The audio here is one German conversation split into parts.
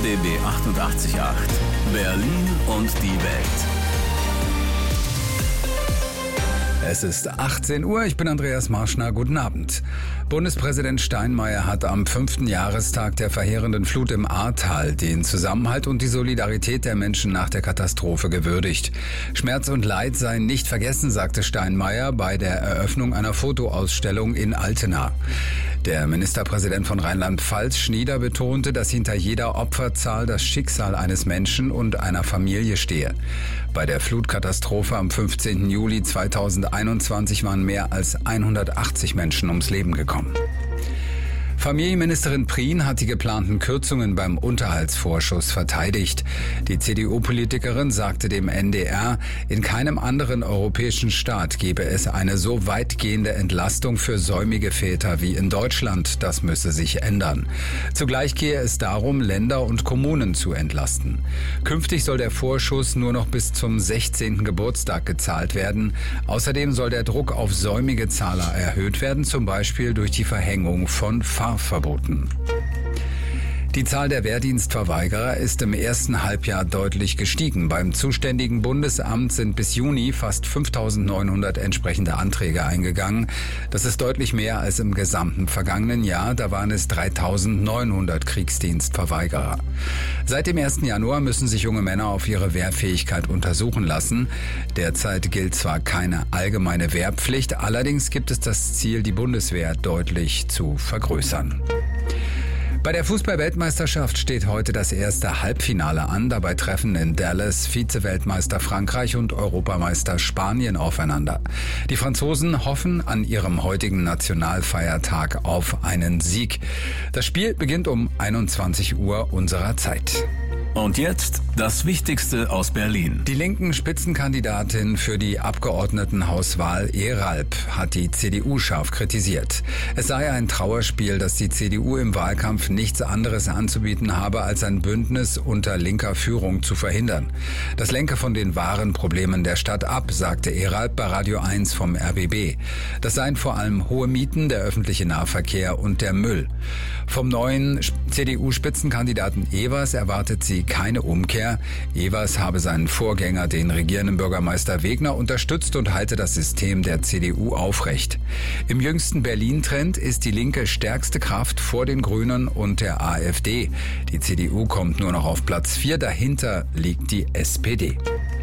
RBB 88.8 Berlin und die Welt. Es ist 18 Uhr, ich bin Andreas Marschner, guten Abend. Bundespräsident Steinmeier hat am 5. Jahrestag der verheerenden Flut im Ahrtal den Zusammenhalt und die Solidarität der Menschen nach der Katastrophe gewürdigt. Schmerz und Leid seien nicht vergessen, sagte Steinmeier bei der Eröffnung einer Fotoausstellung in Altena. Der Ministerpräsident von Rheinland-Pfalz, Schnieder, betonte, dass hinter jeder Opferzahl das Schicksal eines Menschen und einer Familie stehe. Bei der Flutkatastrophe am 15. Juli 2021 waren mehr als 180 Menschen ums Leben gekommen. Familienministerin Prien hat die geplanten Kürzungen beim Unterhaltsvorschuss verteidigt. Die CDU-Politikerin sagte dem NDR, in keinem anderen europäischen Staat gebe es eine so weitgehende Entlastung für säumige Väter wie in Deutschland. Das müsse sich ändern. Zugleich gehe es darum, Länder und Kommunen zu entlasten. Künftig soll der Vorschuss nur noch bis zum 16. Geburtstag gezahlt werden. Außerdem soll der Druck auf säumige Zahler erhöht werden, zum Beispiel durch die Verhängung von Fahrverboten. Die Zahl der Wehrdienstverweigerer ist im ersten Halbjahr deutlich gestiegen. Beim zuständigen Bundesamt sind bis Juni fast 5.900 entsprechende Anträge eingegangen. Das ist deutlich mehr als im gesamten vergangenen Jahr. Da waren es 3.900 Kriegsdienstverweigerer. Seit dem 1. Januar müssen sich junge Männer auf ihre Wehrfähigkeit untersuchen lassen. Derzeit gilt zwar keine allgemeine Wehrpflicht, allerdings gibt es das Ziel, die Bundeswehr deutlich zu vergrößern. Bei der Fußball-Weltmeisterschaft steht heute das erste Halbfinale an. Dabei treffen in Dallas Vize-Weltmeister Frankreich und Europameister Spanien aufeinander. Die Franzosen hoffen an ihrem heutigen Nationalfeiertag auf einen Sieg. Das Spiel beginnt um 21 Uhr unserer Zeit. Und jetzt das Wichtigste aus Berlin. Die linken Spitzenkandidatin für die Abgeordnetenhauswahl Eralp hat die CDU scharf kritisiert. Es sei ein Trauerspiel, dass die CDU im Wahlkampf nichts anderes anzubieten habe, als ein Bündnis unter linker Führung zu verhindern. Das lenke von den wahren Problemen der Stadt ab, sagte Eralp bei Radio 1 vom RBB. Das seien vor allem hohe Mieten, der öffentliche Nahverkehr und der Müll. Vom neuen CDU-Spitzenkandidaten Evers erwartet sie keine Umkehr. Evers habe seinen Vorgänger, den regierenden Bürgermeister Wegner, unterstützt und halte das System der CDU aufrecht. Im jüngsten Berlin-Trend ist die Linke stärkste Kraft vor den Grünen und der AfD. Die CDU kommt nur noch auf Platz 4, dahinter liegt die SPD.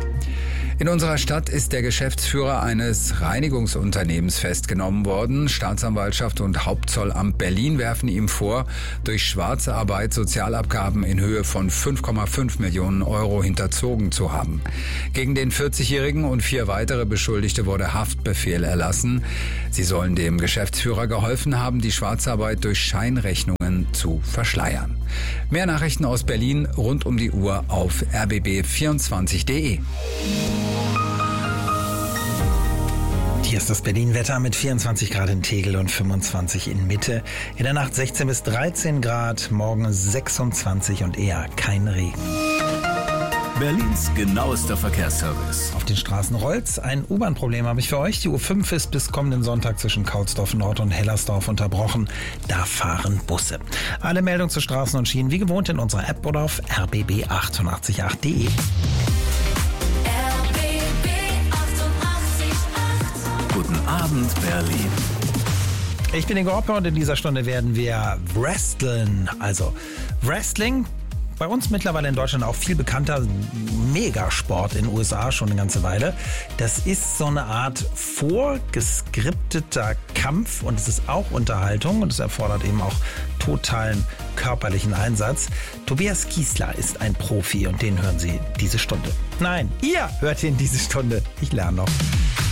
In unserer Stadt ist der Geschäftsführer eines Reinigungsunternehmens festgenommen worden. Staatsanwaltschaft und Hauptzollamt Berlin werfen ihm vor, durch Schwarzarbeit Sozialabgaben in Höhe von 5,5 Millionen Euro hinterzogen zu haben. Gegen den 40-Jährigen und 4 weitere Beschuldigte wurde Haftbefehl erlassen. Sie sollen dem Geschäftsführer geholfen haben, die Schwarzarbeit durch Scheinrechnungen zu verschleiern. Mehr Nachrichten aus Berlin rund um die Uhr auf rbb24.de. Hier ist das Berlin-Wetter mit 24 Grad in Tegel und 25 in Mitte. In der Nacht 16 bis 13 Grad, morgen 26 und eher kein Regen. Berlins genauester Verkehrsservice. Auf den Straßen rollt's. Ein U-Bahn-Problem habe ich für euch. Die U5 ist bis kommenden Sonntag zwischen Kautsdorf Nord und Hellersdorf unterbrochen. Da fahren Busse. Alle Meldungen zu Straßen und Schienen wie gewohnt in unserer App oder auf rbb888.de. Guten Abend, Berlin. Ich bin Ingo Hoppe und in dieser Stunde werden wir wresteln. Also Wrestling, bei uns mittlerweile in Deutschland auch viel bekannter, Megasport in den USA schon eine ganze Weile. Das ist so eine Art vorgeskripteter Kampf und es ist auch Unterhaltung und es erfordert eben auch totalen körperlichen Einsatz. Tobias Kiesler ist ein Profi und den hören Sie diese Stunde. Nein, ihr hört ihn diese Stunde. Ich lerne noch.